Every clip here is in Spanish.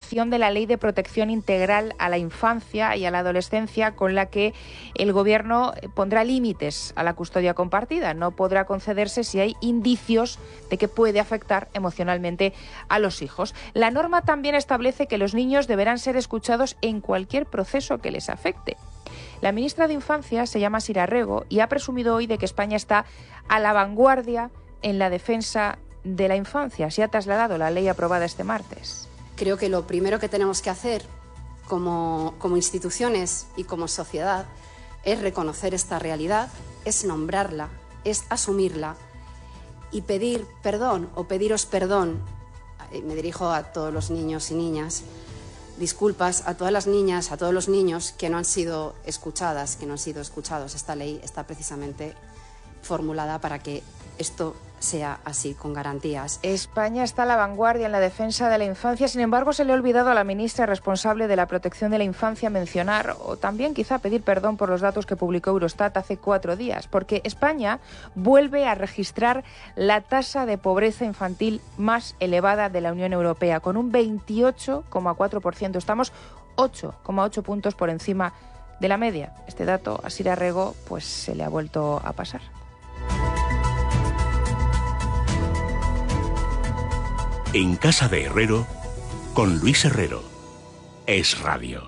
aprobación de la Ley de Protección Integral a la Infancia y a la Adolescencia, con la que el Gobierno pondrá límites a la custodia compartida. No podrá concederse si hay indicios de que puede afectar emocionalmente a los hijos. La norma también establece que los niños deberán ser escuchados en cualquier proceso que les afecte. La ministra de Infancia se llama Sira Rego y ha presumido hoy de que España está a la vanguardia en la defensa de la infancia. Se ha trasladado la ley aprobada este martes. Creo que lo primero que tenemos que hacer como instituciones y como sociedad es reconocer esta realidad, es nombrarla, es asumirla y pedir perdón o pediros perdón. Me dirijo a todos los niños y niñas. Disculpas a todas las niñas, a todos los niños que no han sido escuchadas, que no han sido escuchados. Esta ley está precisamente formulada para que esto sea así, con garantías. España está a la vanguardia en la defensa de la infancia. Sin embargo, se le ha olvidado a la ministra responsable de la protección de la infancia mencionar, o también quizá pedir perdón por los datos que publicó Eurostat hace 4 días, porque España vuelve a registrar la tasa de pobreza infantil más elevada de la Unión Europea, con un 28,4%. Estamos 8,8 puntos por encima de la media. Este dato a Sira Rego pues se le ha vuelto a pasar. En Casa de Herrero, con Luis Herrero. Es Radio.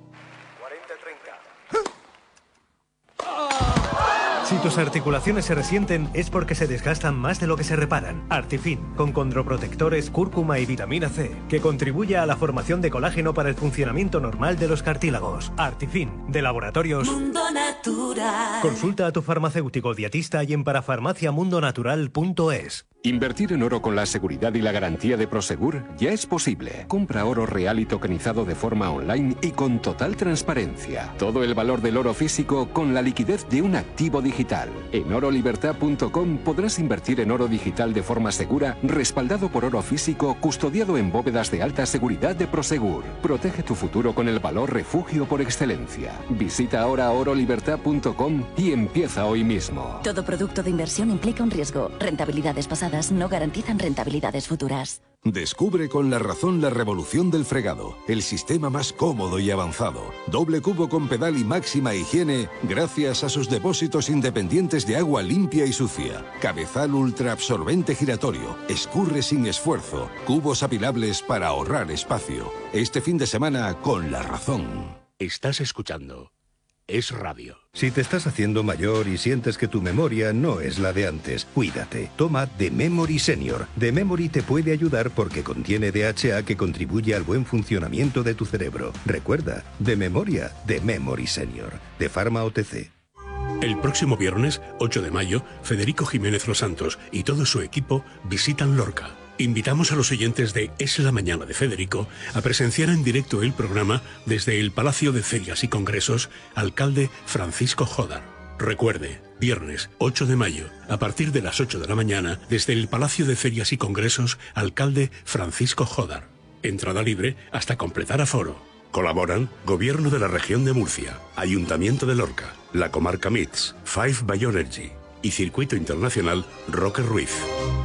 40-30. Si tus articulaciones se resienten es porque se desgastan más de lo que se reparan. Artifin, con condroprotectores, cúrcuma y vitamina C, que contribuye a la formación de colágeno para el funcionamiento normal de los cartílagos. Artifin, de Laboratorios Mundo Natural. Consulta a tu farmacéutico dietista y en parafarmaciamundonatural.es. Invertir en oro con la seguridad y la garantía de Prosegur ya es posible. Compra oro real y tokenizado de forma online y con total transparencia. Todo el valor del oro físico con la liquidez de un activo digital. En orolibertad.com podrás invertir en oro digital de forma segura, respaldado por oro físico, custodiado en bóvedas de alta seguridad de Prosegur. Protege tu futuro con el valor refugio por excelencia. Visita ahora orolibertad.com y empieza hoy mismo. Todo producto de inversión implica un riesgo. Rentabilidades pasadas no garantizan rentabilidades futuras. Descubre con La Razón la revolución del fregado, el sistema más cómodo y avanzado. Doble cubo con pedal y máxima higiene gracias a sus depósitos independientes de agua limpia y sucia. Cabezal ultra absorbente giratorio, escurre sin esfuerzo, cubos apilables para ahorrar espacio. Este fin de semana con La Razón. Estás escuchando Es Radio. Si te estás haciendo mayor y sientes que tu memoria no es la de antes, cuídate. Toma The Memory Senior. The Memory te puede ayudar porque contiene DHA que contribuye al buen funcionamiento de tu cerebro. Recuerda, de memoria, The Memory Senior. De Pharma OTC. El próximo viernes, 8 de mayo, Federico Jiménez Los Santos y todo su equipo visitan Lorca. Invitamos a los oyentes de Es la Mañana de Federico a presenciar en directo el programa desde el Palacio de Ferias y Congresos, alcalde Francisco Jodar. Recuerde, viernes 8 de mayo, a partir de las 8 de la mañana, desde el Palacio de Ferias y Congresos, alcalde Francisco Jodar. Entrada libre hasta completar aforo. Colaboran Gobierno de la Región de Murcia, Ayuntamiento de Lorca, la Comarca MITS, Five Bioenergy y Circuito Internacional Roque Ruiz.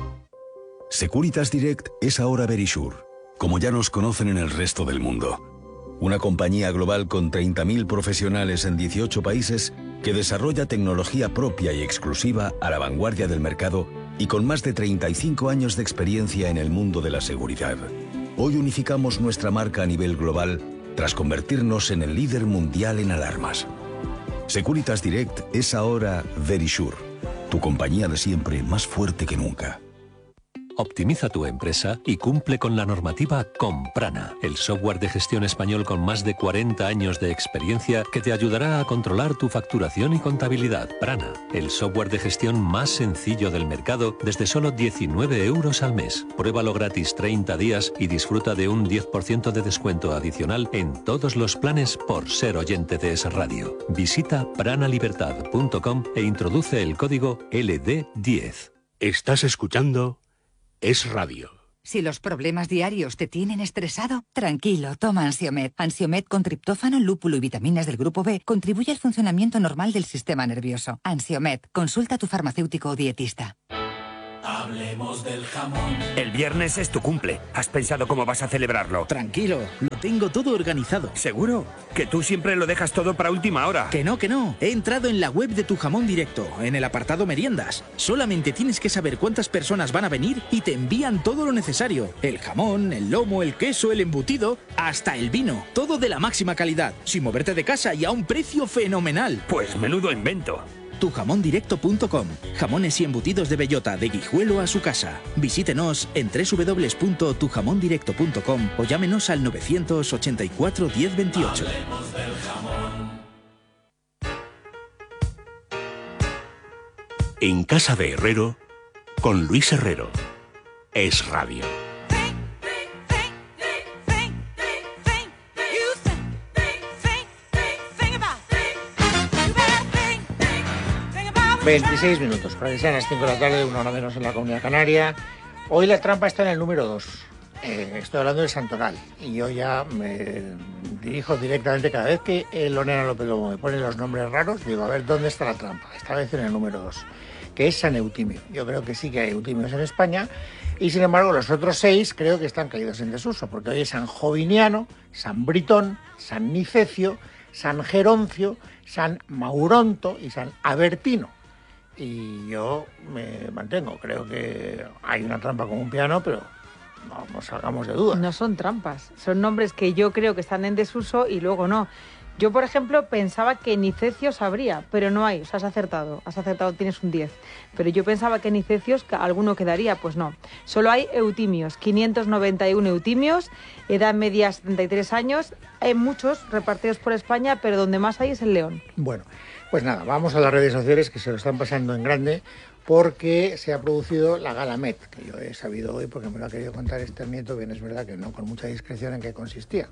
Securitas Direct es ahora Verisure, como ya nos conocen en el resto del mundo. Una compañía global con 30.000 profesionales en 18 países que desarrolla tecnología propia y exclusiva a la vanguardia del mercado y con más de 35 años de experiencia en el mundo de la seguridad. Hoy unificamos nuestra marca a nivel global tras convertirnos en el líder mundial en alarmas. Securitas Direct es ahora Verisure, tu compañía de siempre más fuerte que nunca. Optimiza tu empresa y cumple con la normativa con Prana, el software de gestión español con más de 40 años de experiencia que te ayudará a controlar tu facturación y contabilidad. Prana, el software de gestión más sencillo del mercado desde solo 19 euros al mes. Pruébalo gratis 30 días y disfruta de un 10% de descuento adicional en todos los planes por ser oyente de Es Radio. Visita pranalibertad.com e introduce el código LD10. Estás escuchando Es Radio. Si los problemas diarios te tienen estresado, tranquilo, toma Ansiomed. Ansiomed con triptófano, lúpulo y vitaminas del grupo B contribuye al funcionamiento normal del sistema nervioso. Ansiomed, consulta a tu farmacéutico o dietista. Hablemos del jamón. El viernes es tu cumple. ¿Has pensado cómo vas a celebrarlo? Tranquilo, lo tengo todo organizado. ¿Seguro? Que tú siempre lo dejas todo para última hora. Que no. He entrado en la web de Tu Jamón Directo, en el apartado meriendas. Solamente tienes que saber cuántas personas van a venir y te envían todo lo necesario. El jamón, el lomo, el queso, el embutido, hasta el vino. Todo de la máxima calidad, sin moverte de casa y a un precio fenomenal. Pues menudo invento. Tujamondirecto.com. Jamones y embutidos de bellota, de Guijuelo a su casa. Visítenos en www.tujamondirecto.com o llámenos al 984 1028. Hablemos del jamón. En Casa de Herrero, con Luis Herrero. Es Radio. ...26 para que sean las 5 de la tarde, 1 hora menos en la Comunidad Canaria. Hoy la trampa está en el número 2. Estoy hablando del Santoral. Y yo ya me dirijo directamente, cada vez que Lorena López Lobo me pone los nombres raros, digo, a ver, ¿dónde está la trampa? Esta vez en el número 2, que es San Eutimio. Yo creo que sí que hay eutimios en España. Y sin embargo, los otros 6 creo que están caídos en desuso, porque hoy es San Joviniano, San Britón, San Nicecio, San Geroncio, San Mauronto y San Avertino. Y yo me mantengo, creo que hay una trampa como un piano, pero no nos salgamos de dudas. No son trampas, son nombres que yo creo que están en desuso y luego no. Yo, por ejemplo, pensaba que Nicecios habría, pero no hay. O sea, has acertado, tienes un 10. Pero yo pensaba que Nicecios alguno quedaría, pues no. Solo hay eutimios, 591 eutimios, edad media 73 años. Hay muchos repartidos por España, pero donde más hay es en León. Bueno, pues nada, vamos a las redes sociales que se lo están pasando en grande, porque se ha producido la Gala Met, que yo he sabido hoy porque me lo ha querido contar este nieto, bien es verdad que no con mucha discreción en qué consistía.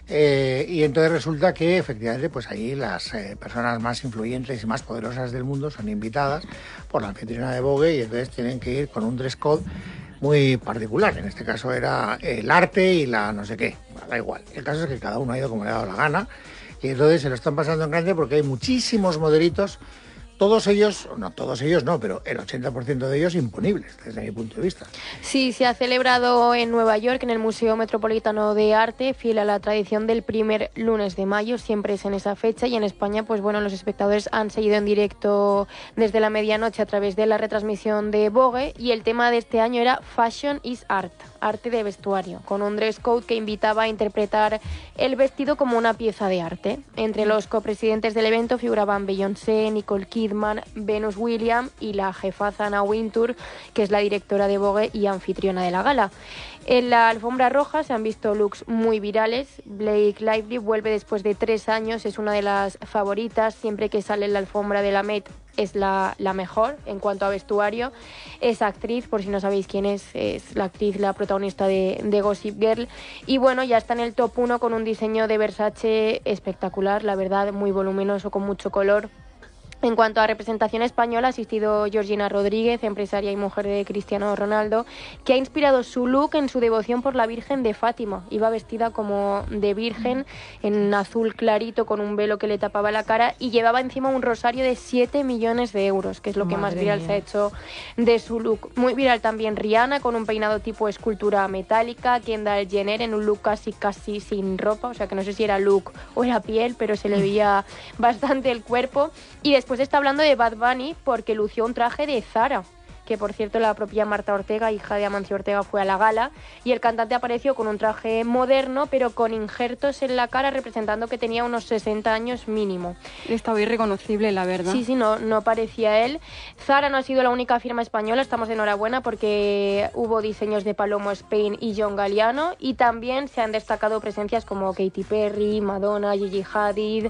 Y entonces resulta que efectivamente pues ahí las personas más influyentes y más poderosas del mundo son invitadas por la anfitriona de Vogue, y entonces tienen que ir con un dress code muy particular. En este caso era el arte y la no sé qué, da igual. El caso es que cada uno ha ido como le ha dado la gana, y entonces se lo están pasando en grande porque hay muchísimos modelitos. Todos ellos no, pero el 80% de ellos imponibles, desde mi punto de vista. Sí, se ha celebrado en Nueva York, en el Museo Metropolitano de Arte, fiel a la tradición del primer lunes de mayo, siempre es en esa fecha, y en España, pues bueno, los espectadores han seguido en directo desde la medianoche a través de la retransmisión de Vogue, y el tema de este año era Fashion is Art, arte de vestuario, con un dress code que invitaba a interpretar el vestido como una pieza de arte. Entre los copresidentes del evento figuraban Beyoncé, Nicole Kidman, Venus Williams y la jefaza Anna Wintour, que es la directora de Vogue y anfitriona de la gala. En la alfombra roja se han visto looks muy virales. Blake Lively vuelve después de 3 años, es una de las favoritas. Siempre que sale en la alfombra de la Met es la mejor en cuanto a vestuario. Es actriz, por si no sabéis quién es la actriz, la protagonista de Gossip Girl. Y bueno, ya está en el top 1 con un diseño de Versace espectacular, la verdad, muy voluminoso, con mucho color. En cuanto a representación española, ha asistido Georgina Rodríguez, empresaria y mujer de Cristiano Ronaldo, que ha inspirado su look en su devoción por la Virgen de Fátima. Iba vestida como de virgen, en azul clarito, con un velo que le tapaba la cara, y llevaba encima un rosario de 7 millones de euros, que es lo que más viral se ha hecho de su look. Muy viral también Rihanna, con un peinado tipo escultura metálica, Kendall Jenner en un look casi sin ropa, o sea que no sé si era look o era piel, pero se le veía bastante el cuerpo. Y después está hablando de Bad Bunny porque lució un traje de Zara, que por cierto la propia Marta Ortega, hija de Amancio Ortega, fue a la gala, y el cantante apareció con un traje moderno pero con injertos en la cara representando que tenía unos 60 años mínimo. Estaba irreconocible, la verdad. Sí, no parecía él. Zara no ha sido la única firma española, estamos de enhorabuena porque hubo diseños de Palomo Spain y John Galliano, y también se han destacado presencias como Katy Perry, Madonna, Gigi Hadid,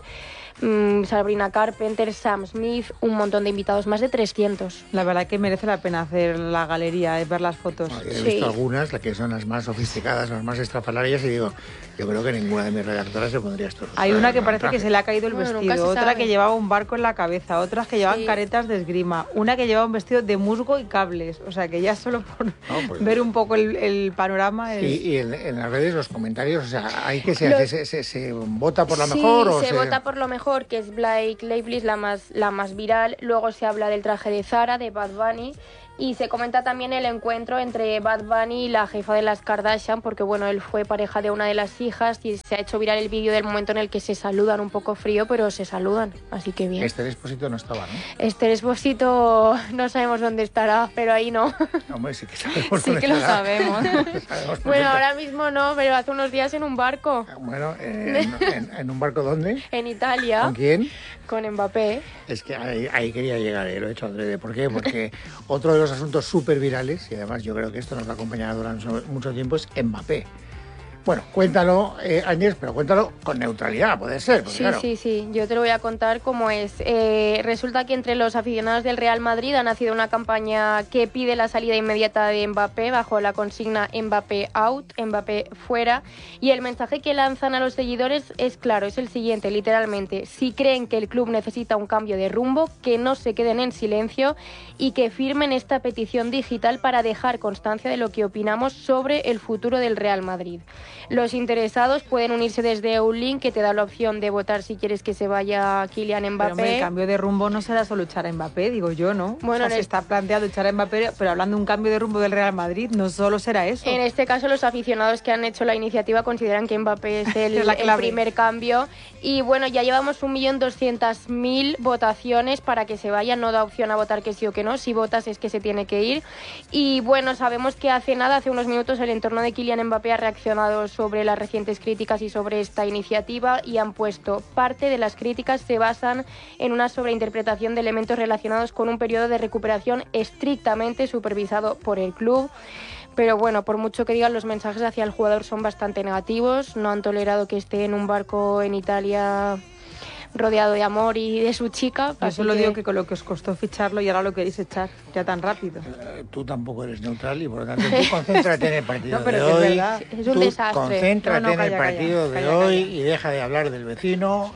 Sabrina Carpenter, Sam Smith, un montón de invitados, más de 300. La verdad que merece la pena hacer la galería, ver las fotos. He visto algunas, las que son las más sofisticadas, las más estrafalarias, y digo, yo creo que ninguna de mis redactoras se pondría esto. Hay una que parece que se le ha caído el vestido, otra que llevaba un barco en la cabeza, otras que llevaban caretas de esgrima, una que llevaba un vestido de musgo y cables, o sea que ya solo por ver un poco el panorama. Y en las redes los comentarios, o sea, hay que se vota por la mejor, o se vota por lo mejor, que es Blake Lively, la más viral. Luego se habla del traje de Zara, de Bad Bunny, Y se comenta también el encuentro entre Bad Bunny y la jefa de las Kardashian, porque bueno, él fue pareja de una de las hijas y se ha hecho viral el vídeo del momento en el que se saludan, un poco frío, pero se saludan, así que bien. Esther Expósito no estaba, ¿no? Esther Expósito no sabemos dónde estará, pero ahí no. Hombre, sí que sabemos sí dónde que estará. Lo sabemos. Bueno, ahora mismo no, pero hace unos días en un barco. Bueno, ¿en un barco dónde? En Italia. ¿Con quién? Con Mbappé. Es que ahí quería llegar, lo he hecho adrede. ¿Por qué? Porque otro de los asuntos súper virales, y además yo creo que esto nos va a acompañar durante mucho tiempo, es Mbappé. Bueno, cuéntalo, Áñez, pero cuéntalo con neutralidad, puede ser. Sí, claro. sí, yo te lo voy a contar cómo es. Resulta que entre los aficionados del Real Madrid ha nacido una campaña que pide la salida inmediata de Mbappé bajo la consigna Mbappé out, Mbappé fuera, y el mensaje que lanzan a los seguidores es claro, es el siguiente, literalmente: si creen que el club necesita un cambio de rumbo, que no se queden en silencio y que firmen esta petición digital para dejar constancia de lo que opinamos sobre el futuro del Real Madrid. Los interesados pueden unirse desde un link que te da la opción de votar si quieres que se vaya Kylian Mbappé. Pero, hombre, el cambio de rumbo no será solo echar a Mbappé, digo yo, ¿no? Bueno, se está planteando echar a Mbappé, pero hablando de un cambio de rumbo del Real Madrid, no solo será eso. En este caso, los aficionados que han hecho la iniciativa consideran que Mbappé es el primer cambio. Y bueno, ya llevamos 1.200.000 votaciones para que se vaya. No da opción a votar que sí o que no. Si votas es que se tiene que ir. Y bueno, sabemos que hace unos minutos, el entorno de Kylian Mbappé ha reaccionado sobre las recientes críticas y sobre esta iniciativa y han puesto: parte de las críticas se basan en una sobreinterpretación de elementos relacionados con un periodo de recuperación estrictamente supervisado por el club. Pero bueno, por mucho que digan, los mensajes hacia el jugador son bastante negativos. No han tolerado que esté en un barco en Italia rodeado de amor y de su chica. Yo solo digo que con lo que os costó ficharlo y ahora lo queréis echar ya tan rápido. Tú tampoco eres neutral y por lo tanto tú concéntrate en el partido no, pero de hoy. Es verdad. Es un desastre. Concéntrate en el partido de hoy y deja de hablar del vecino.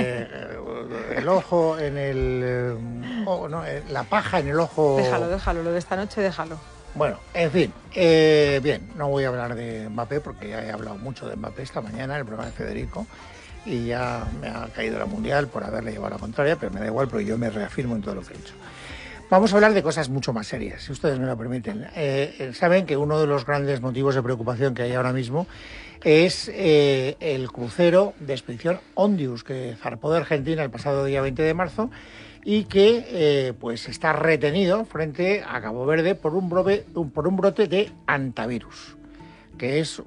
El ojo en el... la paja en el ojo... Déjalo, lo de esta noche déjalo. Bueno, en fin, bien, no voy a hablar de Mbappé porque ya he hablado mucho de Mbappé esta mañana en el programa de Federico y ya me ha caído la mundial por haberle llevado la contraria, pero me da igual porque yo me reafirmo en todo lo que he hecho. Vamos a hablar de cosas mucho más serias, si ustedes me lo permiten. Saben que uno de los grandes motivos de preocupación que hay ahora mismo es el crucero de expedición Ondius, que zarpó de Argentina el pasado día 20 de marzo y que pues está retenido frente a Cabo Verde por un brote de hantavirus, que es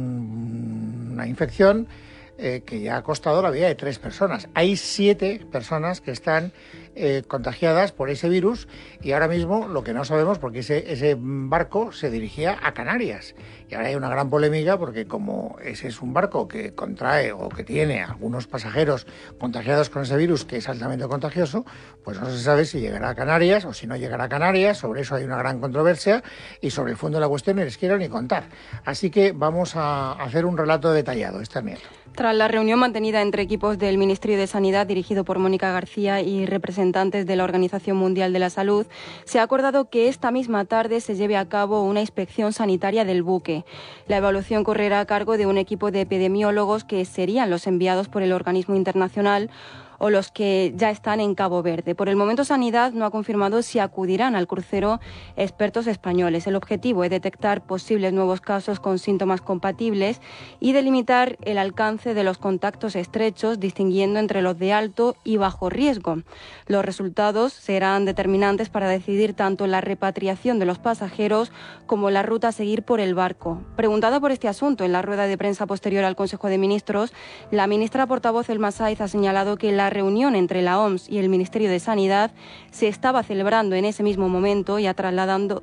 una infección que ya ha costado la vida de 3 personas. Hay 7 personas que están contagiadas por ese virus y ahora mismo lo que no sabemos, porque ese barco se dirigía a Canarias y ahora hay una gran polémica porque como ese es un barco que contrae o que tiene algunos pasajeros contagiados con ese virus que es altamente contagioso, pues no se sabe si llegará a Canarias o si no llegará a Canarias. Sobre eso hay una gran controversia y sobre el fondo de la cuestión no les quiero ni contar. Así que vamos a hacer un relato detallado. Esta mierda. Tras la reunión mantenida entre equipos del Ministerio de Sanidad, dirigido por Mónica García, y representantes de la Organización Mundial de la Salud, se ha acordado que esta misma tarde se lleve a cabo una inspección sanitaria del buque. La evaluación correrá a cargo de un equipo de epidemiólogos que serían los enviados por el organismo internacional o los que ya están en Cabo Verde. Por el momento, Sanidad no ha confirmado si acudirán al crucero expertos españoles. El objetivo es detectar posibles nuevos casos con síntomas compatibles y delimitar el alcance de los contactos estrechos, distinguiendo entre los de alto y bajo riesgo. Los resultados serán determinantes para decidir tanto la repatriación de los pasajeros como la ruta a seguir por el barco. Preguntada por este asunto en la rueda de prensa posterior al Consejo de Ministros, la ministra portavoz Elma Sáiz ha señalado que la reunión entre la OMS y el Ministerio de Sanidad se estaba celebrando en ese mismo momento y ha trasladado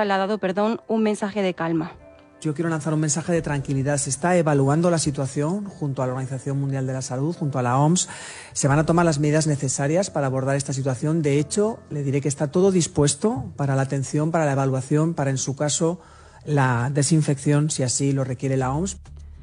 un mensaje de calma. Yo quiero lanzar un mensaje de tranquilidad. Se está evaluando la situación junto a la Organización Mundial de la Salud, junto a la OMS. Se van a tomar las medidas necesarias para abordar esta situación. De hecho, le diré que está todo dispuesto para la atención, para la evaluación, para, en su caso, la desinfección, si así lo requiere la OMS.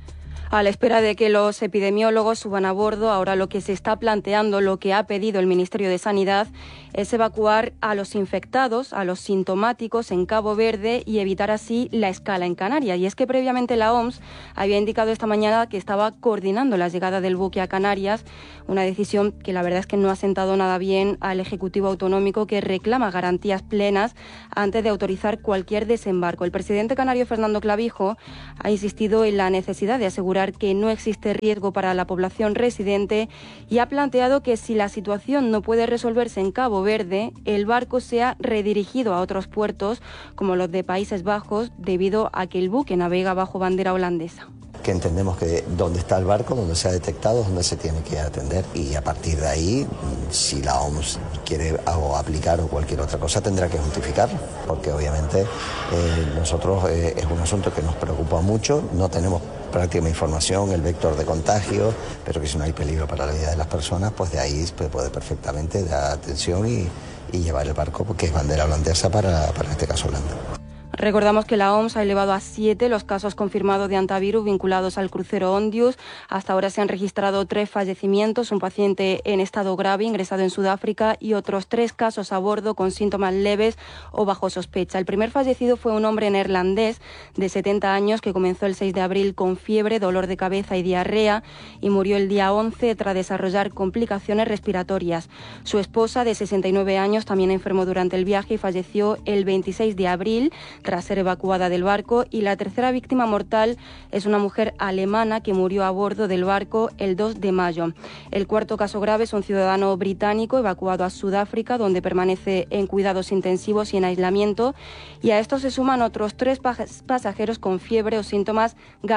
A la espera de que los epidemiólogos suban a bordo, ahora lo que se está planteando, lo que ha pedido el Ministerio de Sanidad, es evacuar a los infectados, a los sintomáticos en Cabo Verde y evitar así la escala en Canarias. Y es que previamente la OMS había indicado esta mañana que estaba coordinando la llegada del buque a Canarias, una decisión que la verdad es que no ha sentado nada bien al Ejecutivo Autonómico, que reclama garantías plenas antes de autorizar cualquier desembarco. El presidente canario Fernando Clavijo ha insistido en la necesidad de asegurar que no existe riesgo para la población residente y ha planteado que si la situación no puede resolverse en Cabo Verde, el barco sea redirigido a otros puertos como los de Países Bajos, debido a que el buque navega bajo bandera holandesa. Que entendemos que donde está el barco, donde se ha detectado, es donde se tiene que atender, y a partir de ahí, si la OMS quiere algo aplicar o cualquier otra cosa, tendrá que justificarlo, porque obviamente nosotros es un asunto que nos preocupa mucho, no tenemos prácticamente información, el vector de contagio, pero que si no hay peligro para la vida de las personas, pues de ahí se puede perfectamente dar atención y llevar el barco, porque es bandera holandesa para este caso Holanda. Recordamos que la OMS ha elevado a 7 los casos confirmados de antivirus vinculados al crucero Ondius. Hasta ahora se han registrado 3 fallecimientos, un paciente en estado grave ingresado en Sudáfrica y otros 3 casos a bordo con síntomas leves o bajo sospecha. El primer fallecido fue un hombre neerlandés de 70 años que comenzó el 6 de abril con fiebre, dolor de cabeza y diarrea y murió el día 11 tras desarrollar complicaciones respiratorias. Su esposa, de 69 años, también enfermó durante el viaje y falleció el 26 de abril tras ser evacuada del barco, y la tercera víctima mortal es una mujer alemana que murió a bordo del barco el 2 de mayo. El cuarto caso grave es un ciudadano británico evacuado a Sudáfrica, donde permanece en cuidados intensivos y en aislamiento, y a estos se suman otros 3 pasajeros con fiebre o síntomas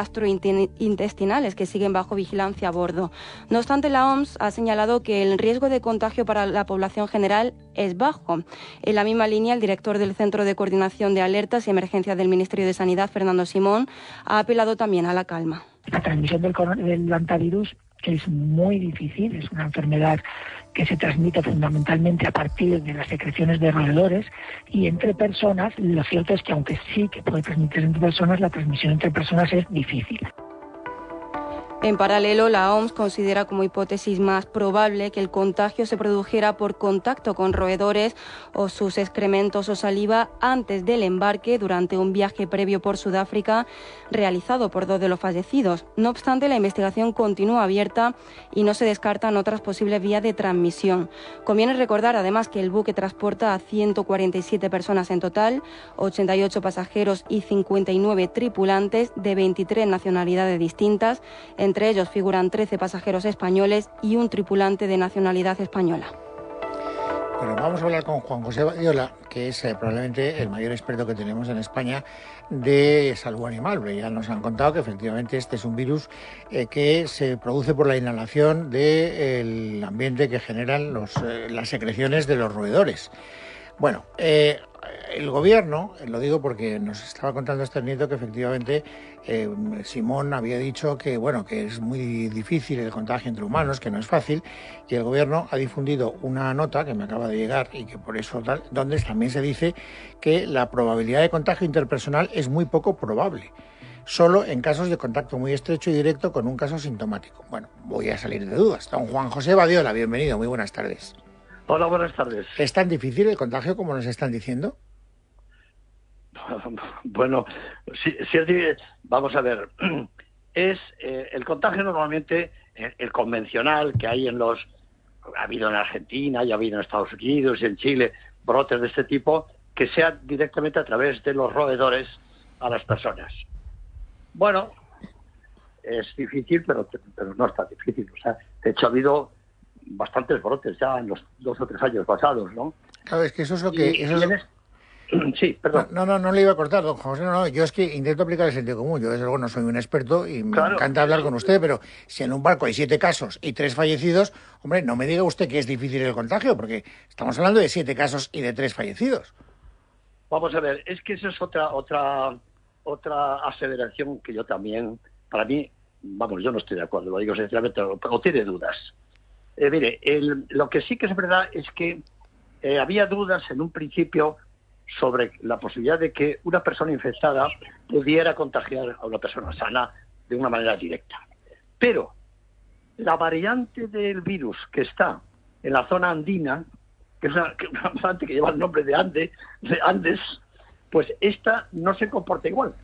gastrointestinales que siguen bajo vigilancia a bordo. No obstante, la OMS ha señalado que el riesgo de contagio para la población general es bajo. En la misma línea, el director del Centro de Coordinación de Alertas y Emergencias del Ministerio de Sanidad, Fernando Simón, ha apelado también a la calma. La transmisión del hantavirus es muy difícil, es una enfermedad que se transmite fundamentalmente a partir de las secreciones de roedores, y entre personas, lo cierto es que aunque sí que puede transmitirse entre personas, la transmisión entre personas es difícil. En paralelo, la OMS considera como hipótesis más probable que el contagio se produjera por contacto con roedores o sus excrementos o saliva antes del embarque durante un viaje previo por Sudáfrica realizado por 2 de los fallecidos. No obstante, la investigación continúa abierta y no se descartan otras posibles vías de transmisión. Conviene recordar además que el buque transporta a 147 personas en total, 88 pasajeros y 59 tripulantes de 23 nacionalidades distintas. Entre ellos figuran 13 pasajeros españoles y un tripulante de nacionalidad española. Bueno, vamos a hablar con Juan José Badiola, que es probablemente el mayor experto que tenemos en España de salud animal. Ya nos han contado que efectivamente este es un virus que se produce por la inhalación del ambiente que generan las secreciones de los roedores. Bueno, el gobierno, lo digo porque nos estaba contando este nieto que efectivamente Simón había dicho que es muy difícil el contagio entre humanos, que no es fácil, y el gobierno ha difundido una nota que me acaba de llegar y que por eso donde también se dice que la probabilidad de contagio interpersonal es muy poco probable, solo en casos de contacto muy estrecho y directo con un caso sintomático. Bueno, voy a salir de dudas. Don Juan José Badiola, bienvenido, muy buenas tardes. Hola, buenas tardes. ¿Es tan difícil el contagio como nos están diciendo? Bueno, sí, vamos a ver. Es el contagio normalmente, el convencional que hay ha habido en Argentina, ya ha habido en Estados Unidos y en Chile, brotes de este tipo, que sea directamente a través de los roedores a las personas. Bueno, es difícil, pero no es tan difícil. O sea, de hecho ha habido bastantes brotes ya en los 2 o 3 años pasados, ¿no? Claro, es que eso es lo que... Sí, perdón. No le iba a cortar, don José, no, yo es que intento aplicar el sentido común. Yo desde luego no soy un experto y me encanta hablar con usted, pero si en un barco hay 7 casos y 3 fallecidos, hombre, no me diga usted que es difícil el contagio, porque estamos hablando de 7 casos y de 3 fallecidos. Vamos a ver, es que esa es otra aseveración que yo también, para mí, yo no estoy de acuerdo, lo digo sinceramente, pero tiene dudas. Mire, lo que sí que es verdad es que había dudas en un principio sobre la posibilidad de que una persona infectada pudiera contagiar a una persona sana de una manera directa. Pero la variante del virus que está en la zona andina, que es una variante que lleva el nombre de Andes, pues esta no se comporta igual,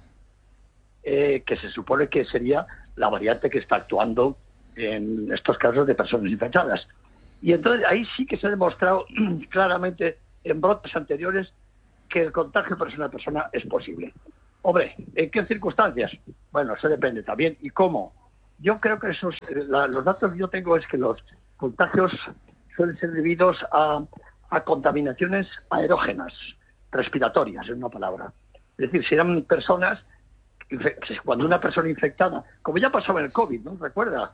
que se supone que sería la variante que está actuando en estos casos de personas infectadas. Y entonces ahí sí que se ha demostrado claramente en brotes anteriores que el contagio persona a persona es posible. Hombre, ¿en qué circunstancias? Bueno, eso depende también. ¿Y cómo? Yo creo que los datos que yo tengo es que los contagios suelen ser debidos a contaminaciones aerógenas, respiratorias, en una palabra. Es decir, si eran personas, cuando una persona infectada, como ya pasaba en el COVID, ¿no? ¿Recuerda?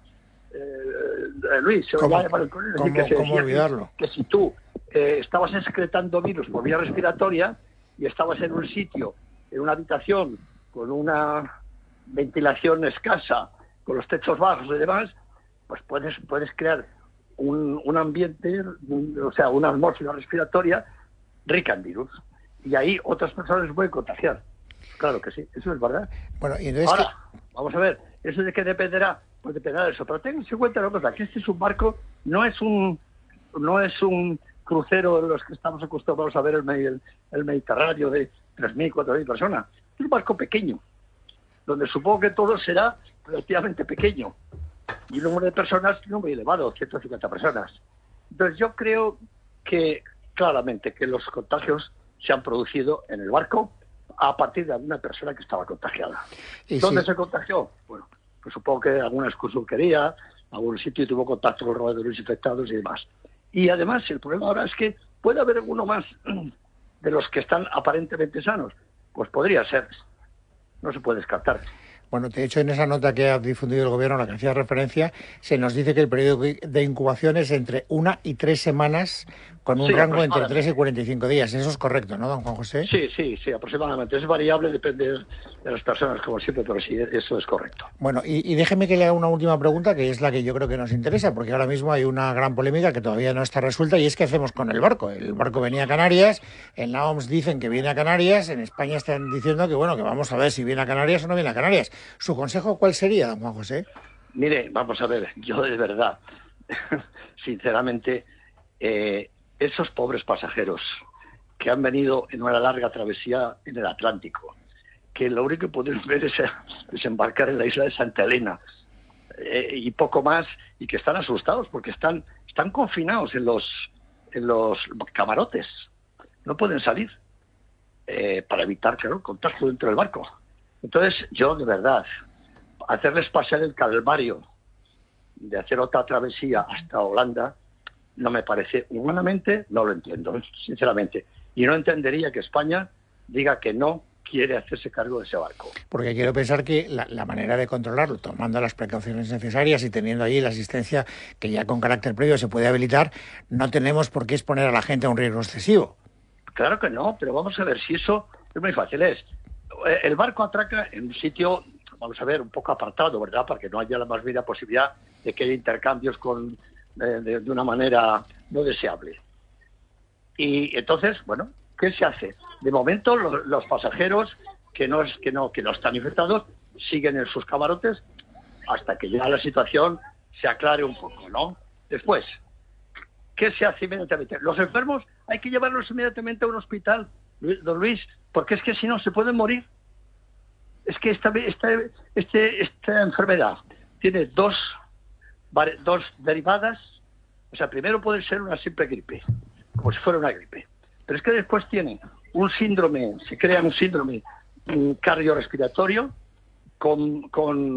Luis, ¿Cómo olvidarlo? Que si tú estabas excretando virus por vía respiratoria y estabas en un sitio, en una habitación, con una ventilación escasa, con los techos bajos y demás, pues puedes crear un ambiente, o sea, una atmósfera respiratoria rica en virus. Y ahí otras personas pueden contagiar. Claro que sí, eso es verdad. Bueno, y entonces ahora, vamos a ver, ¿eso de qué dependerá? Pues dependerá de eso. Pero tengan en cuenta una cosa, que este es un barco, no es un crucero de los que estamos acostumbrados a ver el Mediterráneo de 3.000, 4.000 personas. Es un barco pequeño, donde supongo que todo será relativamente pequeño. Y el número de personas no muy elevado, 150 personas. Entonces yo creo que claramente que los contagios se han producido en el barco a partir de alguna persona que estaba contagiada. ¿Dónde se contagió? Bueno, pues supongo que alguna excursionquería, algún sitio tuvo contacto con roedores infectados y demás. Y además el problema ahora es que puede haber alguno más de los que están aparentemente sanos. Pues podría ser. No se puede descartar. Bueno, de hecho, en esa nota que ha difundido el Gobierno, a la que hacía referencia, se nos dice que el periodo de incubación es entre 1 y 3 semanas, con un rango entre 3 y 45 días. Eso es correcto, ¿no, don Juan José? Sí, aproximadamente. Es variable, depende de las personas, como siempre, pero sí, eso es correcto. Bueno, y déjeme que le haga una última pregunta, que es la que yo creo que nos interesa, porque ahora mismo hay una gran polémica que todavía no está resuelta, y es qué hacemos con el barco. El barco venía a Canarias, en la OMS dicen que viene a Canarias, en España están diciendo que, bueno, que vamos a ver si viene a Canarias o no viene a Canarias. ¿Su consejo cuál sería, don Juan José? Mire, vamos a ver, yo de verdad, sinceramente, esos pobres pasajeros que han venido en una larga travesía en el Atlántico, que lo único que pueden ver es desembarcar en la isla de Santa Elena y poco más, y que están asustados porque están confinados en los camarotes, no pueden salir para evitar, claro, el contagio dentro del barco. Entonces, yo de verdad, hacerles pasar el calvario de hacer otra travesía hasta Holanda no me parece, humanamente no lo entiendo, sinceramente. Y no entendería que España diga que no quiere hacerse cargo de ese barco. Porque quiero pensar que la manera de controlarlo, tomando las precauciones necesarias y teniendo allí la asistencia que ya con carácter previo se puede habilitar, no tenemos por qué exponer a la gente a un riesgo excesivo. Claro que no, pero vamos a ver si eso es muy fácil. El barco atraca en un sitio, vamos a ver, un poco apartado, ¿verdad? Para que no haya la más mínima posibilidad de que haya intercambios de una manera no deseable. Y entonces, bueno, ¿qué se hace? De momento los pasajeros que no están infectados siguen en sus camarotes hasta que ya la situación se aclare un poco, ¿no? Después, ¿qué se hace inmediatamente? Los enfermos hay que llevarlos inmediatamente a un hospital, don Luis, porque es que si no se pueden morir. Es que esta enfermedad tiene dos derivadas. O sea, primero puede ser una simple gripe, como si fuera una gripe, pero es que después tiene se crea un síndrome cardiorrespiratorio con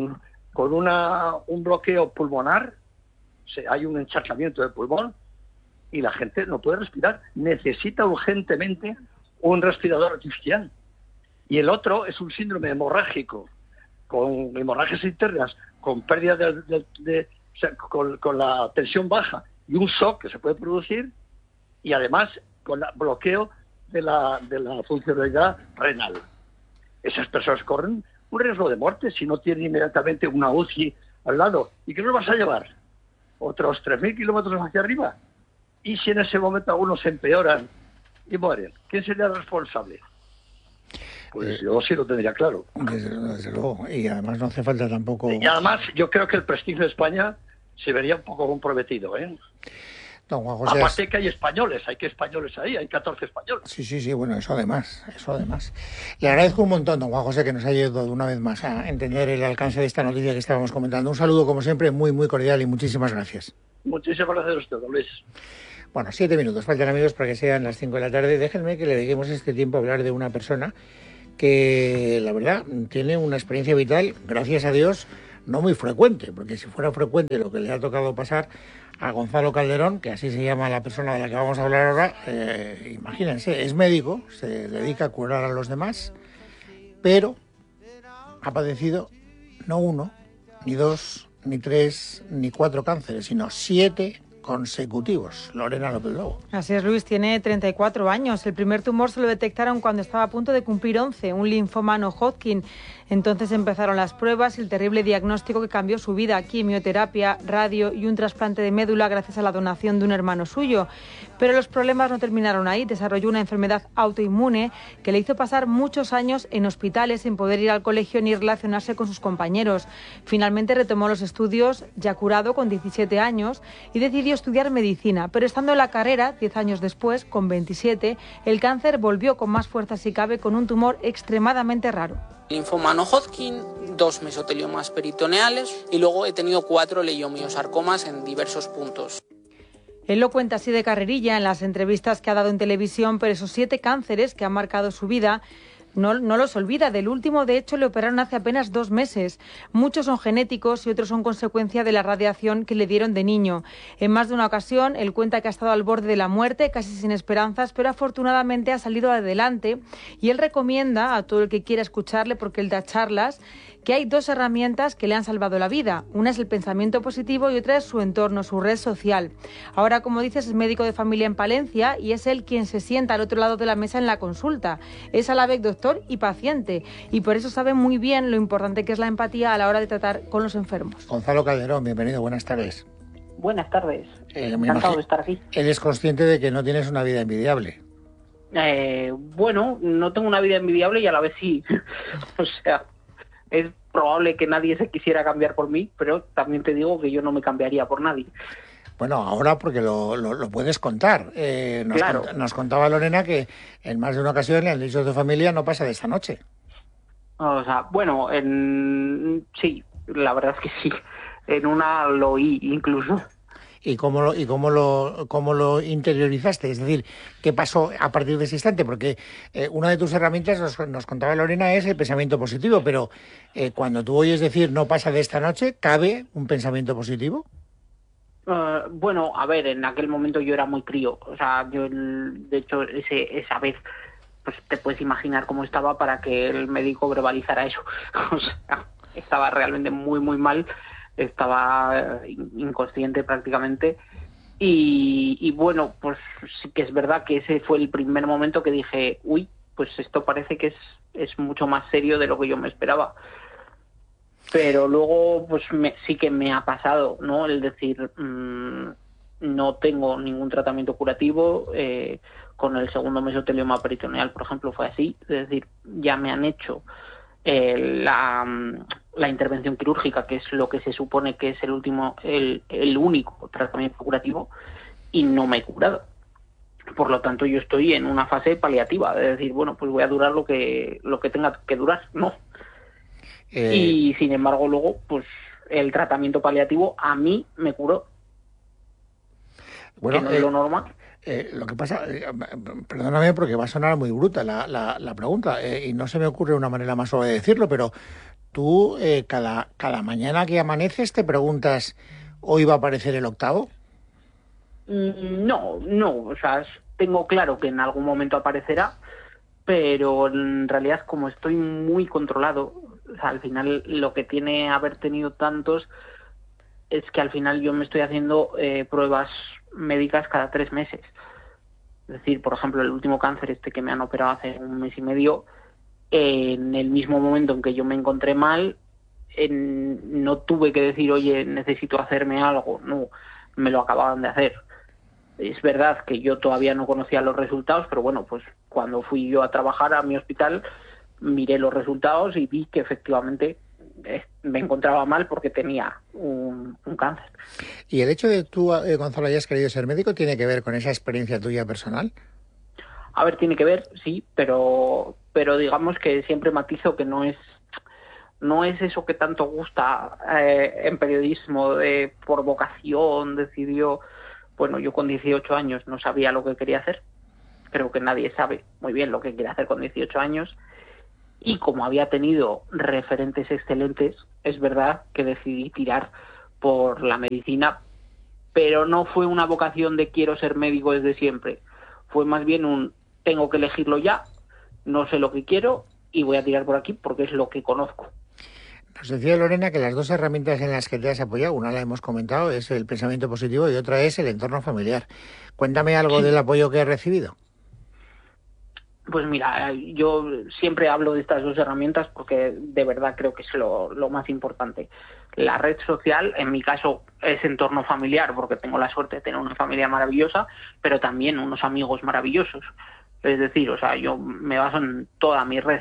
un bloqueo pulmonar, hay un encharcamiento del pulmón y la gente no puede respirar, necesita urgentemente un respirador artificial. Y el otro es un síndrome hemorrágico, con hemorragias internas, con pérdida o sea, con la tensión baja y un shock que se puede producir, y además con el bloqueo de la funcionalidad renal. Esas personas corren un riesgo de muerte si no tienen inmediatamente una UCI al lado. ¿Y qué nos vas a llevar? ¿Otros 3.000 kilómetros hacia arriba? ¿Y si en ese momento algunos se empeoran y mueren? ¿Quién sería el responsable? Pues yo sí lo tendría claro. Desde luego. Y además no hace falta tampoco... Y además yo creo que el prestigio de España se vería un poco comprometido, ¿eh? Don Juan José, aparte que hay españoles ahí, hay 14 españoles. Sí, bueno, eso además. Le agradezco un montón, don Juan José, que nos haya ayudado una vez más a entender el alcance de esta noticia que estábamos comentando. Un saludo, como siempre, muy, muy cordial y muchísimas gracias. Muchísimas gracias a usted, don Luis. Bueno, 7 minutos, faltan, amigos, para que sean las 5 de la tarde. Déjenme que le dediquemos este tiempo a hablar de una persona que, la verdad, tiene una experiencia vital, gracias a Dios, no muy frecuente, porque si fuera frecuente lo que le ha tocado pasar a Gonzalo Calderón, que así se llama la persona de la que vamos a hablar ahora, imagínense, es médico, se dedica a curar a los demás, pero ha padecido no 1, ni 2, ni 3, ni 4 cánceres, sino 7 consecutivos. Lorena López Lobo. Así es, Luis, tiene 34 años. El primer tumor se lo detectaron cuando estaba a punto de cumplir 11, un linfoma no Hodgkin. Entonces empezaron las pruebas y el terrible diagnóstico que cambió su vida: quimioterapia, radio y un trasplante de médula gracias a la donación de un hermano suyo. Pero los problemas no terminaron ahí. Desarrolló una enfermedad autoinmune que le hizo pasar muchos años en hospitales sin poder ir al colegio ni relacionarse con sus compañeros. Finalmente retomó los estudios, ya curado con 17 años, y decidió estudiar medicina. Pero estando en la carrera, 10 años después, con 27, el cáncer volvió con más fuerza si cabe, con un tumor extremadamente raro. Linfoma no Hodgkin, 2 mesoteliomas peritoneales y luego he tenido 4 leiomiosarcomas en diversos puntos. Él lo cuenta así de carrerilla en las entrevistas que ha dado en televisión, pero esos 7 cánceres que han marcado su vida no los olvida. Del último, de hecho, le operaron hace apenas 2 meses. Muchos son genéticos y otros son consecuencia de la radiación que le dieron de niño. En más de una ocasión, él cuenta que ha estado al borde de la muerte, casi sin esperanzas, pero afortunadamente ha salido adelante. Y él recomienda a todo el que quiera escucharle, porque él da charlas, que hay 2 herramientas que le han salvado la vida. Una es el pensamiento positivo y otra es su entorno, su red social. Ahora, como dices, es médico de familia en Palencia y es él quien se sienta al otro lado de la mesa en la consulta. Es a la vez doctor y paciente, y por eso sabe muy bien lo importante que es la empatía a la hora de tratar con los enfermos. Gonzalo Calderón, bienvenido, buenas tardes. Buenas tardes, encantado de estar aquí. Él es consciente de que no tienes una vida envidiable. Bueno, no tengo una vida envidiable y a la vez sí. O sea, es probable que nadie se quisiera cambiar por mí, pero también te digo que yo no me cambiaría por nadie. Bueno, ahora porque lo puedes contar. Claro. Nos contaba Lorena que en más de una ocasión le han dicho a tu familia no pasa de esta noche. O sea, bueno, sí, la verdad es que sí. En una lo oí incluso. ¿Y cómo lo interiorizaste? Es decir, ¿qué pasó a partir de ese instante? Porque una de tus herramientas, nos contaba Lorena, es el pensamiento positivo, pero cuando tú oyes decir no pasa de esta noche, ¿cabe un pensamiento positivo? Bueno, a ver, en aquel momento yo era muy crío. O sea, yo, de hecho, esa vez, pues te puedes imaginar cómo estaba para que el médico verbalizara eso. O sea, estaba realmente muy, muy mal. Estaba inconsciente prácticamente y bueno, pues sí que es verdad que ese fue el primer momento que dije, uy, pues esto parece que es mucho más serio de lo que yo me esperaba. Pero luego pues sí que me ha pasado, ¿no? El decir, no tengo ningún tratamiento curativo, con el segundo mesotelioma peritoneal, por ejemplo, fue así, es decir, ya me han hecho la intervención quirúrgica, que es lo que se supone que es el único tratamiento curativo, y no me he curado. Por lo tanto, yo estoy en una fase paliativa, de decir, bueno, pues voy a durar lo que tenga que durar, ¿no? Y sin embargo, luego, pues el tratamiento paliativo a mí me curó. Bueno, que no es lo normal. Lo que pasa, perdóname porque va a sonar muy bruta la pregunta, y no se me ocurre una manera más suave de decirlo, pero tú cada mañana que amaneces te preguntas, ¿hoy va a aparecer el octavo? No, o sea, tengo claro que en algún momento aparecerá, pero en realidad como estoy muy controlado, o sea, al final lo que tiene haber tenido tantos es que al final yo me estoy haciendo pruebas médicas cada 3 meses. Es decir, por ejemplo, el último cáncer que me han operado hace 1 mes y medio, en el mismo momento en que yo me encontré mal, no tuve que decir, oye, necesito hacerme algo. No, me lo acababan de hacer. Es verdad que yo todavía no conocía los resultados, pero bueno, pues cuando fui yo a trabajar a mi hospital, miré los resultados y vi que efectivamente me encontraba mal porque tenía un cáncer. ¿Y el hecho de tú, Gonzalo, hayas querido ser médico tiene que ver con esa experiencia tuya personal? A ver, tiene que ver, sí, pero digamos que siempre matizo que no es eso que tanto gusta en periodismo, por vocación, decidió. Bueno, yo con 18 años no sabía lo que quería hacer. Creo que nadie sabe muy bien lo que quiere hacer con 18 años. Y como había tenido referentes excelentes, es verdad que decidí tirar por la medicina, pero no fue una vocación de quiero ser médico desde siempre. Fue más bien tengo que elegirlo ya, no sé lo que quiero y voy a tirar por aquí porque es lo que conozco. Nos decía Lorena que las dos herramientas en las que te has apoyado, una la hemos comentado, es el pensamiento positivo y otra es el entorno familiar. Cuéntame algo del apoyo que has recibido. Pues mira, yo siempre hablo de estas dos herramientas porque de verdad creo que es lo más importante. La red social, en mi caso, es entorno familiar porque tengo la suerte de tener una familia maravillosa, pero también unos amigos maravillosos. Es decir, o sea, yo me baso en toda mi red.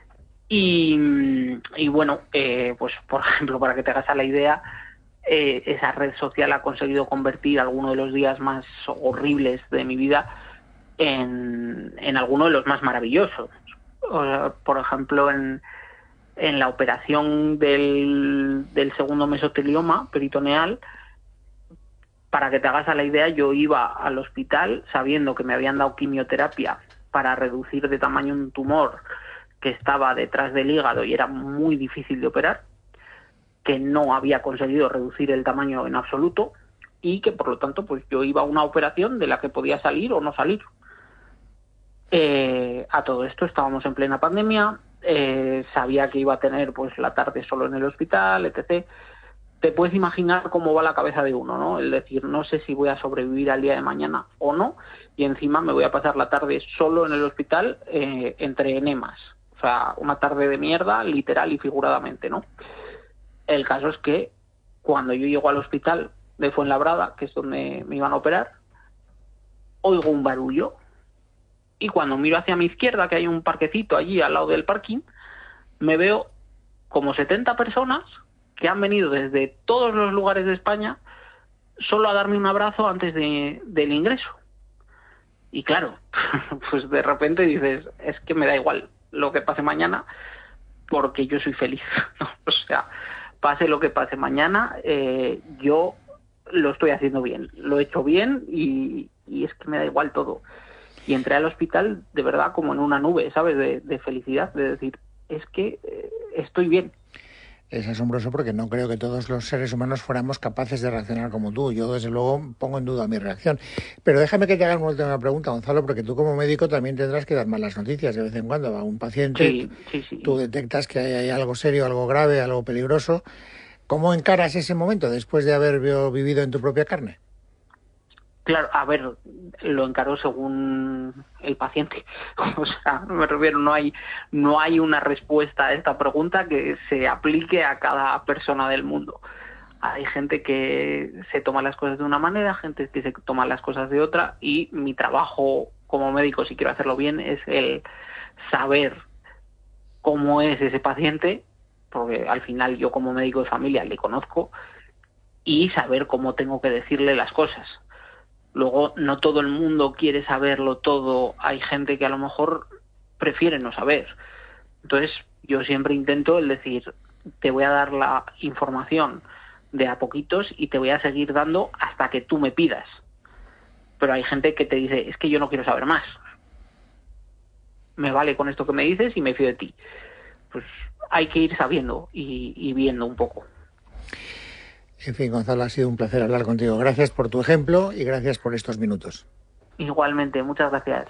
Y bueno, pues por ejemplo, para que te hagas a la idea, esa red social ha conseguido convertir algunos de los días más horribles de mi vida en alguno de los más maravillosos. Por ejemplo, en la operación del segundo mesotelioma peritoneal, para que te hagas a la idea, yo iba al hospital sabiendo que me habían dado quimioterapia para reducir de tamaño un tumor que estaba detrás del hígado y era muy difícil de operar, que no había conseguido reducir el tamaño en absoluto y que por lo tanto pues yo iba a una operación de la que podía salir o no salir. A todo esto estábamos en plena pandemia, sabía que iba a tener pues la tarde solo en el hospital, etc. Te puedes imaginar cómo va la cabeza de uno, ¿no? El decir, no sé si voy a sobrevivir al día de mañana o no, y encima me voy a pasar la tarde solo en el hospital entre enemas. O sea, una tarde de mierda, literal y figuradamente, ¿no? El caso es que cuando yo llego al hospital de Fuenlabrada, que es donde me iban a operar, oigo un barullo. Y cuando miro hacia mi izquierda, que hay un parquecito allí al lado del parking, me veo como 70 personas que han venido desde todos los lugares de España solo a darme un abrazo antes del ingreso. Y claro, pues de repente dices, es que me da igual lo que pase mañana porque yo soy feliz, ¿no? O sea, pase lo que pase mañana, yo lo estoy haciendo bien, lo he hecho bien y es que me da igual todo. Y entré al hospital de verdad como en una nube, ¿sabes? De felicidad, de decir, es que estoy bien. Es asombroso porque no creo que todos los seres humanos fuéramos capaces de reaccionar como tú. Yo, desde luego, pongo en duda mi reacción. Pero déjame que te haga una última pregunta, Gonzalo, porque tú como médico también tendrás que dar malas noticias de vez en cuando a un paciente. Sí. Tú detectas que hay algo serio, algo grave, algo peligroso. ¿Cómo encaras ese momento después de haber vivido en tu propia carne? Claro, a ver, lo encaro según el paciente. O sea, me refiero, no hay una respuesta a esta pregunta que se aplique a cada persona del mundo. Hay gente que se toma las cosas de una manera, gente que se toma las cosas de otra, y mi trabajo como médico, si quiero hacerlo bien, es el saber cómo es ese paciente, porque al final yo como médico de familia le conozco, y saber cómo tengo que decirle las cosas. Luego, no todo el mundo quiere saberlo todo. Hay gente que a lo mejor prefiere no saber. Entonces, yo siempre intento el decir, te voy a dar la información de a poquitos y te voy a seguir dando hasta que tú me pidas. Pero hay gente que te dice, es que yo no quiero saber más. Me vale con esto que me dices y me fío de ti. Pues hay que ir sabiendo y viendo un poco. En fin, Gonzalo, ha sido un placer hablar contigo. Gracias por tu ejemplo y gracias por estos minutos. Igualmente, muchas gracias.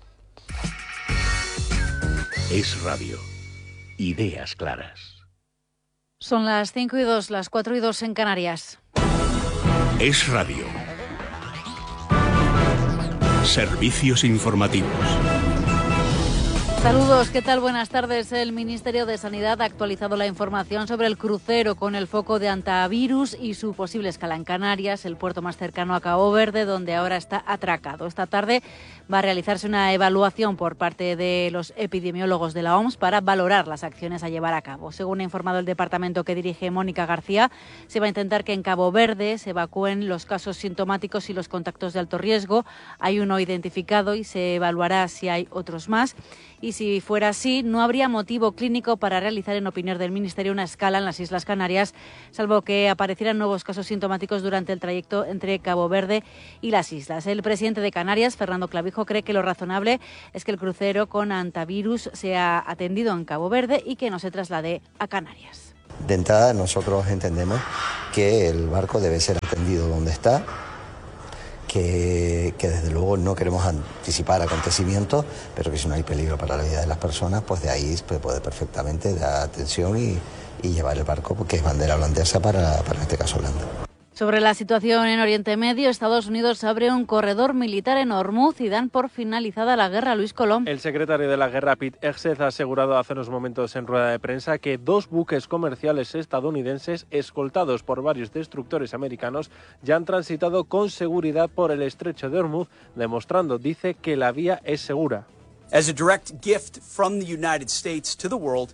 Es Radio. Ideas claras. Son las 5:02, las 4:02 en Canarias. Es Radio. Servicios informativos. Saludos, ¿qué tal? Buenas tardes. El Ministerio de Sanidad ha actualizado la información sobre el crucero con el foco de hantavirus y su posible escala en Canarias, el puerto más cercano a Cabo Verde, donde ahora está atracado. Esta tarde va a realizarse una evaluación por parte de los epidemiólogos de la OMS para valorar las acciones a llevar a cabo. Según ha informado el departamento que dirige Mónica García, se va a intentar que en Cabo Verde se evacúen los casos sintomáticos y los contactos de alto riesgo. Hay uno identificado y se evaluará si hay otros más. Y si fuera así, no habría motivo clínico para realizar, en opinión del Ministerio, una escala en las Islas Canarias, salvo que aparecieran nuevos casos sintomáticos durante el trayecto entre Cabo Verde y las islas. El presidente de Canarias, Fernando Clavijo, cree que lo razonable es que el crucero con hantavirus sea atendido en Cabo Verde y que no se traslade a Canarias. De entrada, nosotros entendemos que el barco debe ser atendido donde está, que desde luego no queremos anticipar acontecimientos, pero que si no hay peligro para la vida de las personas, pues de ahí se puede perfectamente dar atención y llevar el barco, porque es bandera holandesa para en este caso Holanda. Sobre la situación en Oriente Medio, Estados Unidos abre un corredor militar en Hormuz y dan por finalizada la guerra. Luis Colón. El secretario de la Guerra, Pete Hegseth, ha asegurado hace unos momentos en rueda de prensa que 2 buques comerciales estadounidenses, escoltados por varios destructores americanos, ya han transitado con seguridad por el estrecho de Hormuz, demostrando, dice, que la vía es segura. As a direct gift from the United States to the world,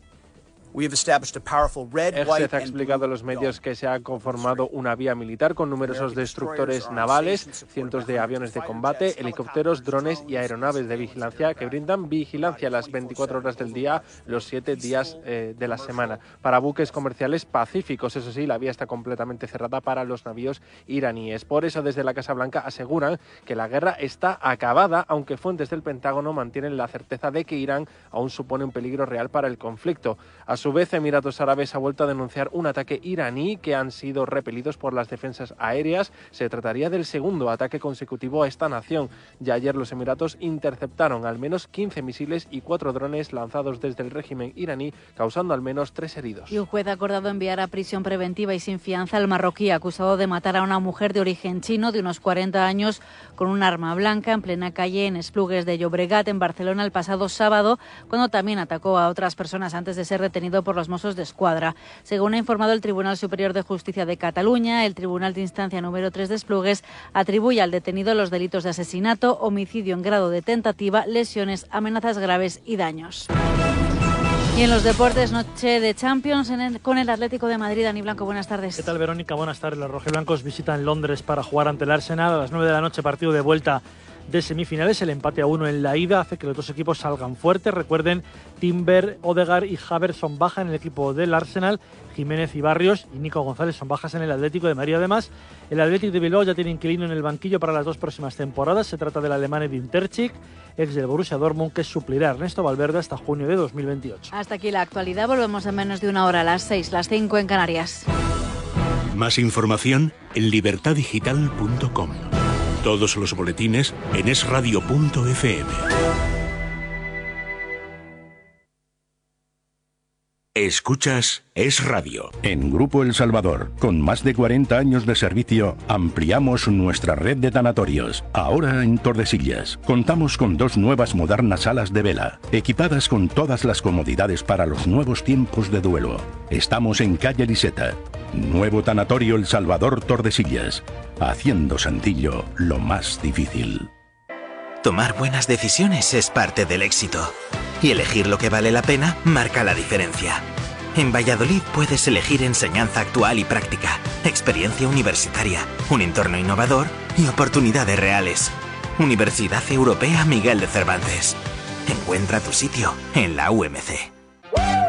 Hegseth ha explicado a los medios que se ha conformado una vía militar con numerosos destructores navales, cientos de aviones de combate, helicópteros, drones y aeronaves de vigilancia que brindan vigilancia las 24 horas del día, los 7 días de la semana. Para buques comerciales pacíficos, eso sí, la vía está completamente cerrada para los navíos iraníes. Por eso, desde la Casa Blanca aseguran que la guerra está acabada, aunque fuentes del Pentágono mantienen la certeza de que Irán aún supone un peligro real para el conflicto. A su vez, Emiratos Árabes ha vuelto a denunciar un ataque iraní que han sido repelidos por las defensas aéreas. Se trataría del segundo ataque consecutivo a esta nación. Ya ayer los Emiratos interceptaron al menos 15 misiles y 4 drones lanzados desde el régimen iraní, causando al menos 3 heridos. Y un juez ha acordado enviar a prisión preventiva y sin fianza al marroquí acusado de matar a una mujer de origen chino de unos 40 años con un arma blanca en plena calle en Esplugues de Llobregat, en Barcelona, el pasado sábado, cuando también atacó a otras personas antes de ser retenido por los Mossos d'Esquadra. Según ha informado el Tribunal Superior de Justicia de Cataluña, el Tribunal de Instancia número 3 de Esplugues atribuye al detenido los delitos de asesinato, homicidio en grado de tentativa, lesiones, amenazas graves y daños. Y en los deportes, noche de Champions con el Atlético de Madrid. Dani Blanco, buenas tardes. ¿Qué tal, Verónica? Buenas tardes. Los rojiblancos visitan Londres para jugar ante el Arsenal a las 9 de la noche, partido de vuelta de semifinales. El empate a 1 en la ida hace que los dos equipos salgan fuertes. Recuerden, Timber, Odegaard y Havertz son bajas en el equipo del Arsenal. Jiménez y Barrios y Nico González son bajas en el Atlético de Madrid. Además, el Atlético de Bilbao ya tiene inquilino en el banquillo para las 2 próximas temporadas. Se trata del alemán Edin Terzic, ex del Borussia Dortmund, que suplirá a Ernesto Valverde hasta junio de 2028. Hasta aquí la actualidad. Volvemos en menos de una hora, a las 6, las 5 en Canarias. Más información en libertadigital.com. Todos los boletines en esradio.fm. Escuchas Es Radio. En Grupo El Salvador, con más de 40 años de servicio, ampliamos nuestra red de tanatorios. Ahora en Tordesillas, contamos con 2 nuevas modernas salas de vela, equipadas con todas las comodidades para los nuevos tiempos de duelo. Estamos en calle Liseta. Nuevo tanatorio El Salvador Tordesillas, haciendo sencillo lo más difícil. Tomar buenas decisiones es parte del éxito. Y elegir lo que vale la pena marca la diferencia. En Valladolid puedes elegir enseñanza actual y práctica, experiencia universitaria, un entorno innovador y oportunidades reales. Universidad Europea Miguel de Cervantes. Encuentra tu sitio en la UMC.